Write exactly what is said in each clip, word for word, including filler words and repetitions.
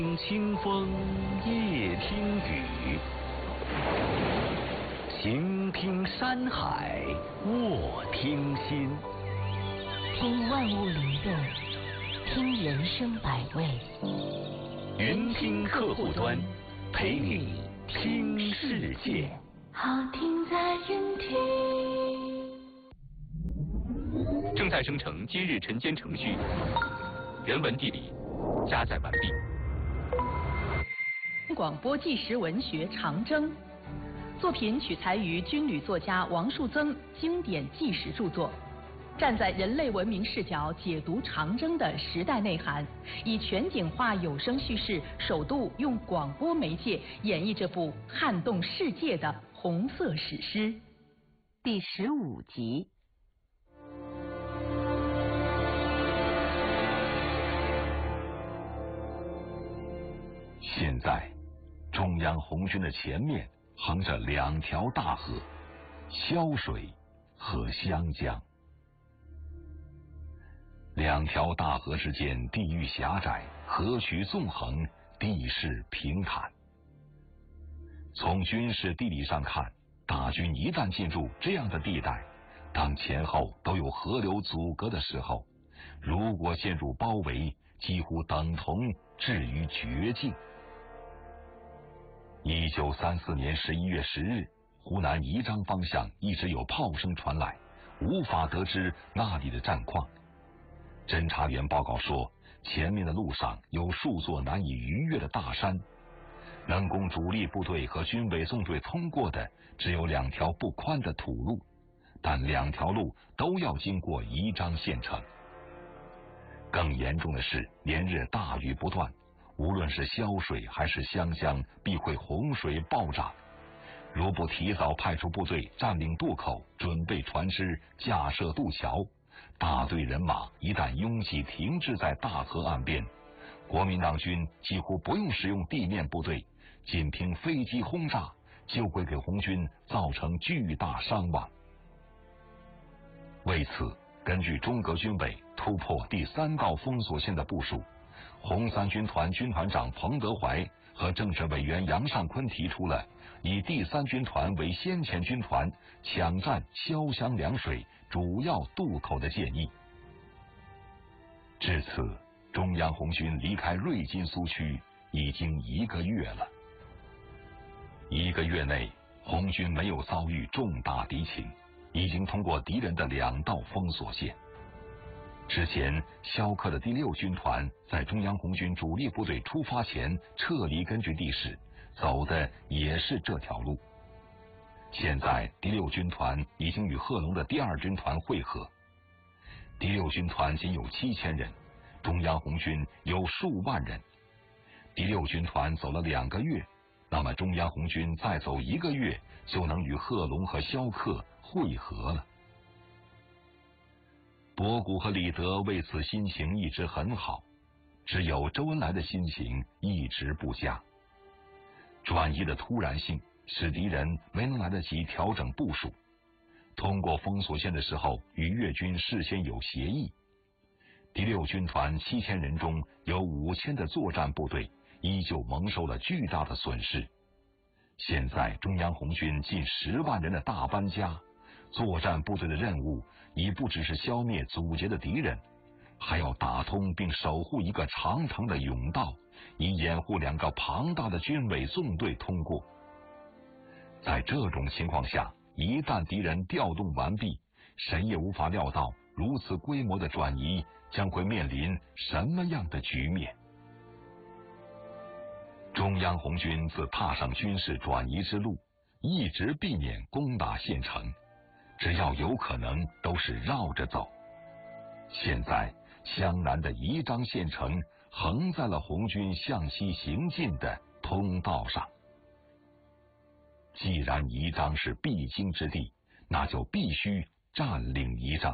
听清风，夜听雨，行听山海，卧听心。 听万物灵动，听人生百味。 云听客户端，陪你听世界。 好听在云听。 正在生成今日晨间程序，人文地理加载完毕。 广播纪实文学《长征》作品取材于军旅作家王树增经典纪实著作，站在人类文明视角解读长征的时代内涵，以全景化有声叙事，首度用广播媒介演绎这部撼动世界的红色史诗。 第十五集。 现在中央红军的前面横着两条大河，潇水和湘江。两条大河之间地域狭窄，河渠纵横，地势平坦。从军事地理上看，大军一旦进入这样的地带，当前后都有河流阻隔的时候，如果陷入包围，几乎等同置于绝境。一九三四年十一月十日，湖南宜章方向一直有炮声传来，无法得知那里的战况。侦察员报告说，前面的路上有数座难以逾越的大山，能供主力部队和军委送队通过的只有两条不宽的土路，但两条路都要经过宜章县城。更严重的是，连日大雨不断，无论是潇水还是湘江，必会洪水暴涨。如不提早派出部队占领渡口，准备船只，架设渡桥，大队人马一旦拥挤停滞在大河岸边，国民党军几乎不用使用地面部队，仅凭飞机轰炸就会给红军造成巨大伤亡。为此，根据中革军委突破第三道封锁线的部署，红三军团军团长彭德怀和政治委员杨尚昆提出了以第三军团为先遣军团，抢占潇湘两水主要渡口的建议。至此，中央红军离开瑞金苏区已经一个月了。一个月内，红军没有遭遇重大敌情，已经通过敌人的两道封锁线。之前萧克的第六军团在中央红军主力部队出发前撤离根据地时，走的也是这条路。现在第六军团已经与贺龙的第二军团会合，第六军团仅有七千人，中央红军有数万人。第六军团走了两个月，那么中央红军再走一个月就能与贺龙和萧克会合了。博古和李德为此心情一直很好，只有周恩来的心情一直不佳。转移的突然性使敌人没能来得及调整部署，通过封锁线的时候与越军事先有协议。第六军团七千人中有五千的作战部队依旧蒙受了巨大的损失。现在中央红军近十万人的大搬家，作战部队的任务已不只是消灭阻截的敌人，还要打通并守护一个长长的甬道，以掩护两个庞大的军委纵队通过。在这种情况下，一旦敌人调动完毕，谁也无法料到如此规模的转移将会面临什么样的局面。中央红军自踏上军事转移之路，一直避免攻打县城，只要有可能都是绕着走。现在湘南的宜章县城横在了红军向西行进的通道上。既然宜章是必经之地，那就必须占领宜章。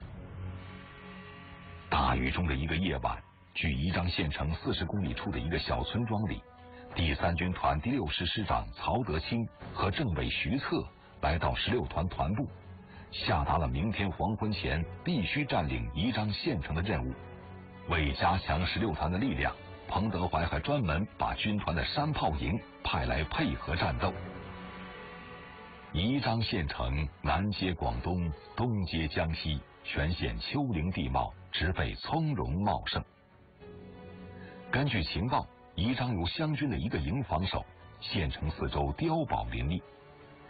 大雨中的一个夜晚，距宜章县城四十公里处的一个小村庄里，第三军团第六师师长曹德清和政委徐策来到十六团团部，下达了明天黄昏前必须占领宜章县城的任务。为加强十六团的力量， 彭德怀还专门把军团的山炮营派来配合战斗。宜章县城南接广东，东接江西，全县丘陵地貌，植被葱茏茂盛。根据情报，宜章由湘军的一个营防守，县城四周碉堡林立，